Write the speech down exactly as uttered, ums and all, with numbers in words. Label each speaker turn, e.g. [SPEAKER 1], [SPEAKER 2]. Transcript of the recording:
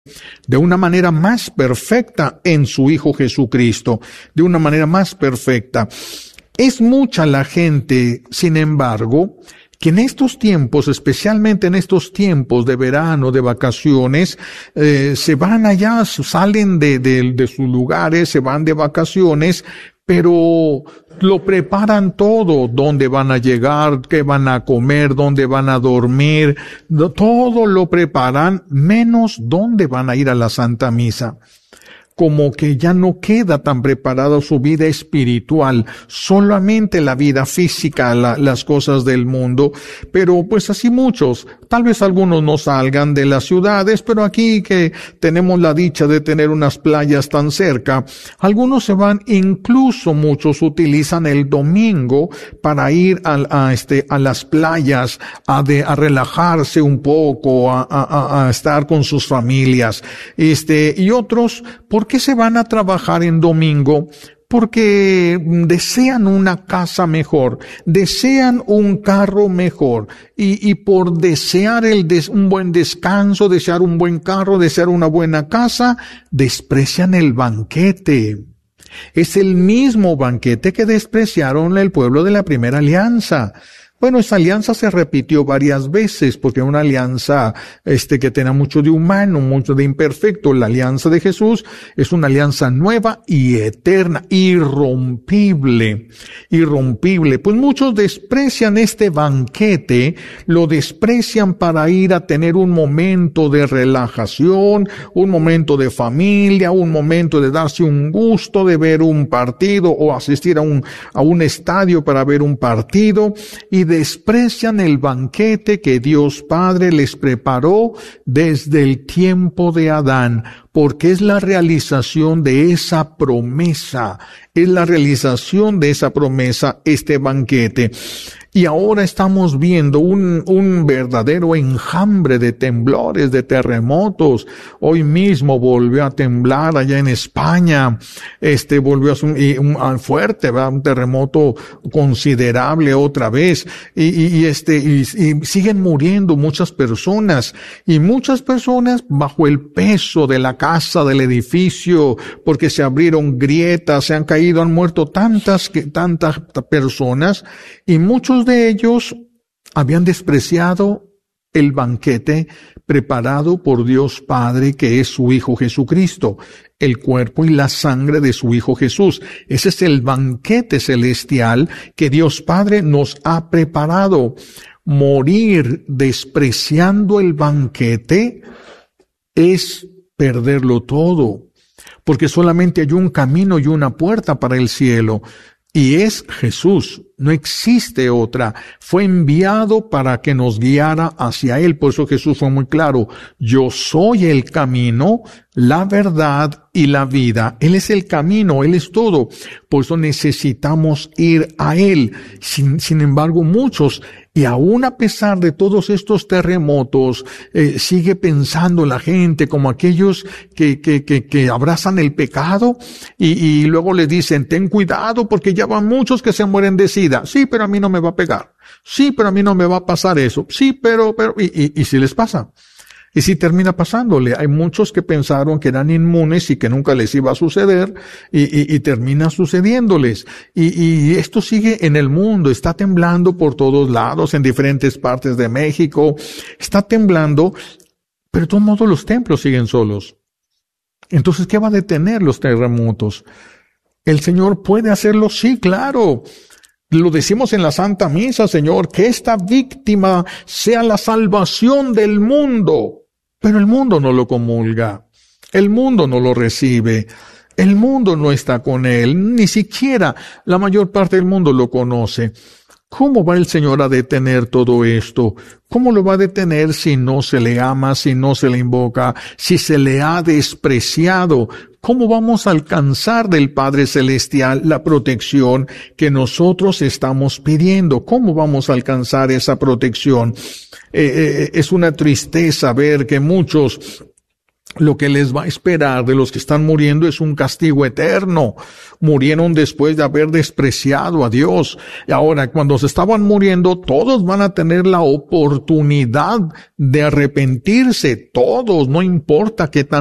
[SPEAKER 1] de una manera más perfecta en su Hijo Jesucristo, de una manera más perfecta. Es mucha la gente, sin embargo, que en estos tiempos, especialmente en estos tiempos de verano, de vacaciones, eh, se van allá, salen de, de, de sus lugares, se van de vacaciones, pero lo preparan todo, dónde van a llegar, qué van a comer, dónde van a dormir, todo lo preparan, menos dónde van a ir a la Santa Misa. Como que ya no queda tan preparada su vida espiritual, solamente la vida física, la, las cosas del mundo, pero pues así muchos, tal vez algunos no salgan de las ciudades, pero aquí que tenemos la dicha de tener unas playas tan cerca, algunos se van, incluso muchos utilizan el domingo para ir a, a este, a las playas, a de, a relajarse un poco, a, a, a estar con sus familias, este, y otros, ¿por qué se van a trabajar en domingo? Porque desean una casa mejor, desean un carro mejor, y, y por desear el des, un buen descanso, desear un buen carro, desear una buena casa, desprecian el banquete. Es el mismo banquete que despreciaron el pueblo de la primera alianza. Bueno, esa alianza se repitió varias veces porque era una alianza este que tenía mucho de humano, mucho de imperfecto. La alianza de Jesús es una alianza nueva y eterna, irrompible, irrompible. Pues muchos desprecian este banquete, lo desprecian para ir a tener un momento de relajación, un momento de familia, un momento de darse un gusto de ver un partido o asistir a un, a un estadio para ver un partido, y desprecian el banquete que Dios Padre les preparó desde el tiempo de Adán, porque es la realización de esa promesa, es la realización de esa promesa, este banquete. Y ahora estamos viendo un, un verdadero enjambre de temblores, de terremotos. Hoy mismo volvió a temblar allá en España. Este volvió a ser un, un fuerte, ¿verdad? Un terremoto considerable otra vez. Y, y, y este, y, y siguen muriendo muchas personas. Y muchas personas bajo el peso de la casa, del edificio, porque se abrieron grietas, se han caído, han muerto tantas, que, tantas personas, y muchos de ellos habían despreciado el banquete preparado por Dios Padre, que es su Hijo Jesucristo, el cuerpo y la sangre de su Hijo Jesús. Ese es el banquete celestial que Dios Padre nos ha preparado. Morir despreciando el banquete es perderlo todo, porque solamente hay un camino y una puerta para el cielo, y es Jesús. No existe otra. Fue enviado para que nos guiara hacia Él. Por eso Jesús fue muy claro. Yo soy el camino, la verdad y la vida. Él es el camino, Él es todo. Por eso necesitamos ir a Él. Sin, sin embargo, muchos, y aún a pesar de todos estos terremotos, eh, sigue pensando la gente como aquellos que, que, que, que abrazan el pecado y, y luego le dicen, ten cuidado porque ya van muchos que se mueren de sida. Sí, pero a mí no me va a pegar. Sí, pero a mí no me va a pasar eso. Sí, pero, pero, y, y, y si les pasa. Y si termina pasándole. Hay muchos que pensaron que eran inmunes y que nunca les iba a suceder, y, y, y termina sucediéndoles. Y, y esto sigue en el mundo, está temblando por todos lados, en diferentes partes de México. Está temblando, pero de todos modos los templos siguen solos. Entonces, ¿qué va a detener los terremotos? ¿El Señor puede hacerlo? Sí, claro. Lo decimos en la Santa Misa, Señor, que esta víctima sea la salvación del mundo. Pero el mundo no lo comulga. El mundo no lo recibe. El mundo no está con Él. Ni siquiera la mayor parte del mundo lo conoce. ¿Cómo va el Señor a detener todo esto? ¿Cómo lo va a detener si no se le ama, si no se le invoca, si se le ha despreciado? ¿Cómo vamos a alcanzar del Padre Celestial la protección que nosotros estamos pidiendo? ¿Cómo vamos a alcanzar esa protección? Eh, eh, es una tristeza ver que muchos lo que les va a esperar de los que están muriendo es un castigo eterno. Murieron después de haber despreciado a Dios. Y ahora, cuando se estaban muriendo, todos van a tener la oportunidad de arrepentirse. Todos, no importa qué tan